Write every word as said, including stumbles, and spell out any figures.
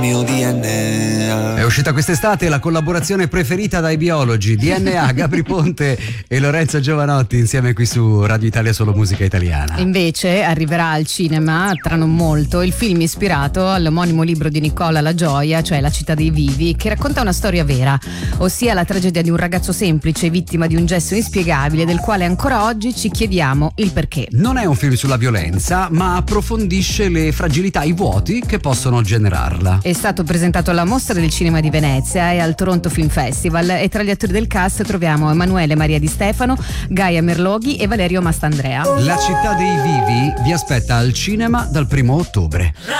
mio D N A. È uscita quest'estate la collaborazione preferita dai biologi, D N A, Gabri Ponte e Lorenzo Giovanotti insieme qui su Radio Italia Solo Musica Italiana. Invece arriverà al cinema tra non molto il film ispirato all'omonimo libro di Nicola La Gioia, cioè La città dei vivi, che racconta una storia vera, ossia la tragedia di un ragazzo semplice vittima di un gesto inspiegabile del quale ancora oggi ci chiediamo il perché. Non è un film sulla violenza, ma approfondisce le fragilità, i vuoti che possono generarla. È stato presentato alla Mostra del Cinema di Venezia e al Toronto Film Festival, e tra gli attori del cast troviamo Emanuele Maria Di Stefano, Gaia Merloghi e Valerio Mastandrea. La città dei vivi vi aspetta al cinema dal primo ottobre.